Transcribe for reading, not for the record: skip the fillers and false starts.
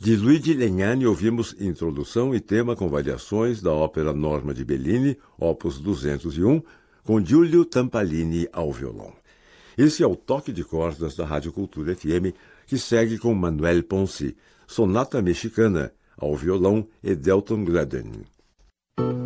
De Luigi Legnani ouvimos introdução e tema com variações da ópera Norma de Bellini, opus 201, com Giulio Tampalini ao violão. Esse é o Toque de Cordas da Rádio Cultura FM, que segue com Manuel Ponce, Sonata Mexicana, ao violão e Delton Gladden.